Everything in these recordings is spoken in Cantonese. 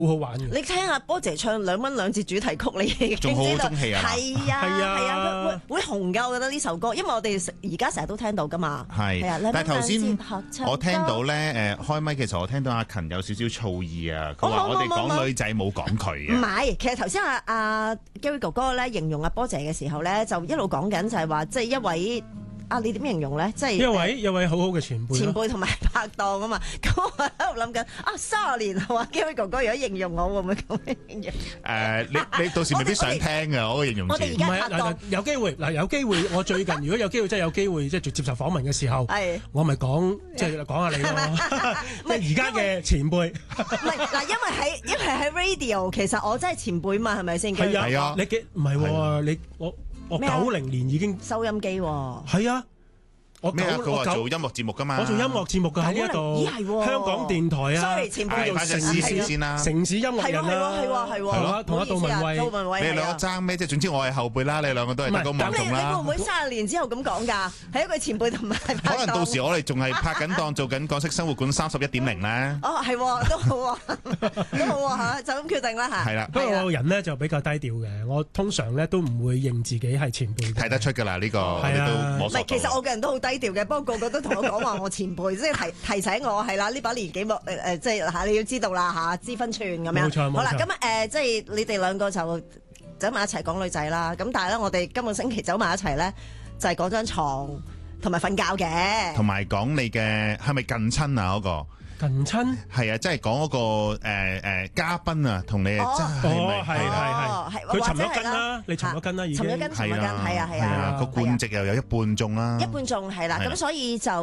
好玩嘅。 你聽下波姐唱2蚊2節主題曲，你已經仲好知道中氣啊！ 係啊，會紅㗎。我覺得呢首歌，因為我哋而家成日都聽到㗎嘛。 係啊， 但係頭先我聽到咧， 咧開咪嘅時候，我聽到阿勤有少少醋意啊。佢話我哋講女仔冇講佢唔啊。 係，其實頭先阿 Gary 哥哥咧形容阿波姐嘅時候咧，就一路講緊就係話，即係一位。你點形容咧？即係一位好好嘅前輩同埋拍檔啊嘛。咁我喺度諗緊30年後啊，Gary 哥哥如果形容我會唔會咁樣形容？ 你到時未必想聽㗎，我個形容詞。 我哋而家拍檔有機會，我最近如果有機會真係有機會即係接受訪問嘅時候，我咪講即係講下你咯。即係而家嘅前輩。 唔係嗱，因為喺 radio， 其實我真係前輩嘛，係咪先？ 係啊， 你唔係喎，你我90年已經收音機喎。 係啊。 咩啊？佢話做音樂節目㗎嘛？ 我做音樂節目㗎喺呢一度，香港電台啊。 Sorry，前輩做城市先啦， 城市音樂人啦， 係喎， 同阿杜文蔚， 你兩個爭咩啫？總之我係後輩啦，你兩個都係德高望重啦。 你會唔會30年之後咁講㗎？係一個前輩同埋拍檔。 可能到時我哋仲係拍緊檔，做緊港式生活館31.0咧。 哦，係喎，都好喎，都好喎嚇，就咁決定啦嚇。 係啦， 不過我個人咧就比較低調嘅，我通常咧都唔會認自己係前輩。 睇得出㗎啦，呢個你都摸索到。 其實我個人都好低調嘅，不過個個都同我講話我前輩，即係提醒我係啦，呢把年紀即係嚇你要知道啦嚇，知分寸咁樣。 冇錯。 好啦，咁即係你哋兩個就走埋一齊講女仔啦。咁但係咧，我哋今個星期走埋一齊咧，就係講張床同埋瞓覺嘅， 同埋講你嘅係咪近親啊？嗰個近親係啊，即係講嗰個嘉賓啊，同你真係係佢沉咗筋啦，你沉咗筋啦，已經沉咗筋，係啊， 個冠席又有一半中啦， 一半中係啦，咁所以就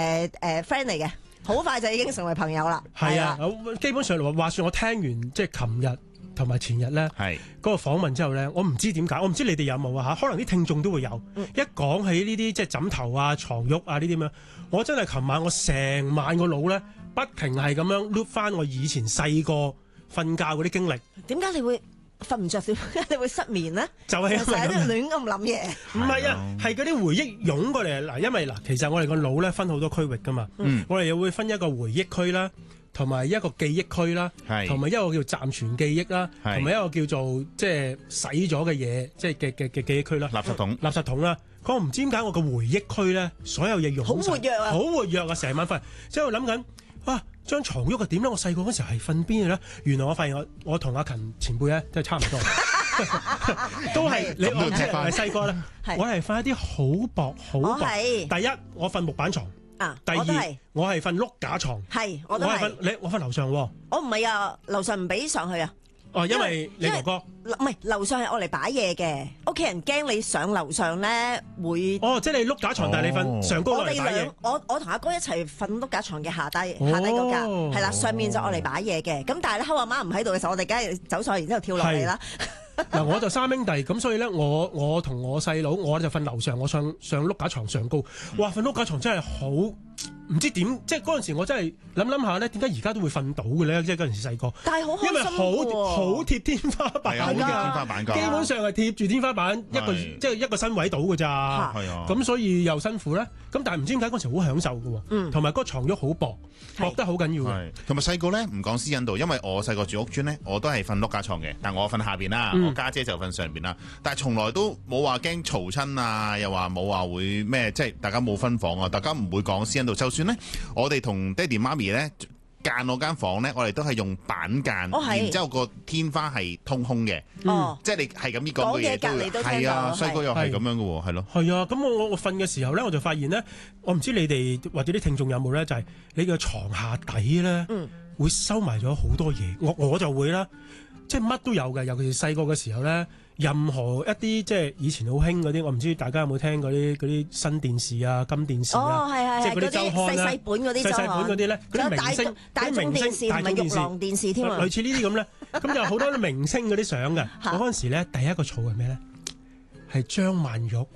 friend 嚟嘅，好快就已經成為朋友啦。 係啊，基本上話說我聽完即係琴日同埋前日咧，嗰個訪問之後咧，我唔知點解，我唔知你哋有冇啊嚇，可能啲聽眾都會有。一講起呢啲即係枕頭啊、床褥啊呢啲咁樣，我真係琴晚我成晚個腦咧不停係咁樣 loop 翻我以前細個瞓覺嗰啲經歷。 點解你會瞓唔着？點解你會失眠咧？ 就係因為成日都亂咁諗嘢。 唔係啊，係嗰啲回憶湧過嚟嗱，因為嗱，其實我哋個腦咧分好多區域噶嘛，我哋又會分一個回憶區啦。同埋一個記憶區啦，同埋一個叫暫存記憶啦，同埋一個叫做即係洗咗嘅嘢，即係嘅記憶區啦。垃圾桶啦。我唔知點解我個回憶區咧，所有嘢用好活躍啊， 好活躍啊！成晚瞓，即係我諗緊，哇！張床褥係點咧？我細個嗰時候係瞓邊嘅咧？原來我發現我同阿勤前輩咧，都係差唔多，都係你我知係細個咧，我係瞓一啲好薄好薄。第一，我瞓木板床。第二，我係瞓碌架床， 我都係。 我瞓樓上喎。 我唔係啊，樓上唔俾上去啊。 哦，因為你哥哥唔係樓上係我嚟擺嘢嘅，屋企人驚你上樓上咧會。 哦，即係你碌架床，但係你瞓上高嚟擺嘢。 我同阿哥一齊瞓碌架床嘅下低嗰架，係啦，上面就我嚟擺嘢嘅。咁但係咧，後阿媽唔喺度嘅時候，我哋梗係走上去，然之後跳落嚟啦。 嗱，我就三兄弟，咁所以咧，我同我細佬，我就瞓樓上，我上碌架床上高。哇，瞓碌架床真係好，唔知點，即係嗰陣時我真係諗下咧，點解而家都會瞓到嘅咧？即係嗰陣時細個， 但係好開心， 因為好貼天花板嘅， 天花板㗎， 基本上係貼住天花板即係一個身位到㗎咋。咁所以又辛苦咧。咁但係唔知點解嗰陣時好享受㗎喎。同埋嗰個床褥好薄得好緊要嘅。 同埋細個咧唔講私隱度，因為我細個住屋邨咧，我都係瞓碌架床嘅，但我瞓下邊啦。我家姐就瞓上邊啦，但係從來都冇話驚嘈親啊，又話冇話會咩，即係大家冇分房啊，大家唔會講私隱度。就算咧，我哋同爹哋媽咪咧間我間房咧，我哋都係用板間，然之後個天花係通空嘅，即係你係咁樣講嘅嘢都係啊，細個又係咁樣嘅喎，係咯。 係啊，咁我瞓嘅時候咧，我就發現咧，我唔知你哋或者啲聽眾有冇咧，就係你嘅床下底咧，會收埋咗好多嘢，我就會啦。即係乜都有嘅，尤其是細個嘅時候咧，任何一啲即係以前好興嗰啲，我唔知大家有冇聽嗰啲新電視啊、金電視啊，即係嗰啲周刊啦、 細本嗰啲周刊嗰啲咧，嗰啲明星、 大眾電視同埋玉郎電視添啊， 類似呢啲咁咧，咁有好多明星嗰啲相嘅。我嗰陣時咧，第一個儲係咩咧？係張曼玉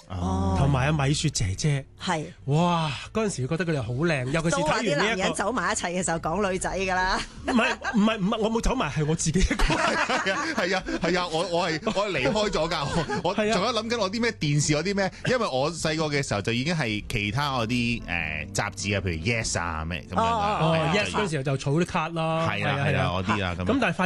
同埋阿米雪姐姐， 係哇！嗰陣時覺得佢哋好靚，尤其是都話啲睇完呢一個， 男人走埋一齊嘅時候講女仔㗎啦。 唔係，我冇走埋，係我自己一個。 係啊，我係離開咗㗎，我仲係啊有諗緊我啲咩電視嗰啲咩，因為我細個嘅時候就已經係其他嗰啲雜誌啊，譬如 Yes 啊咩咁樣哦㗎。 ，Yes 嗰陣時候就儲啲卡啦， 係啊嗰啲啊咁樣。 咁但係發